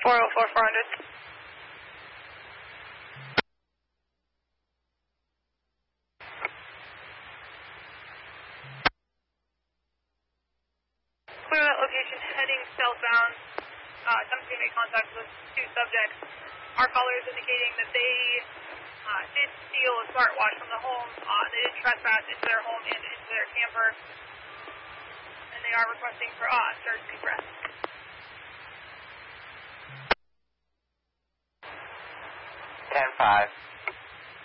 404 400. Clear that location, heading southbound. Attempting to make contact with two subjects. Our caller is indicating that they did steal a smartwatch from the home. They did trespass into their home and into their camper. And they are requesting for search and arrest. 10-5.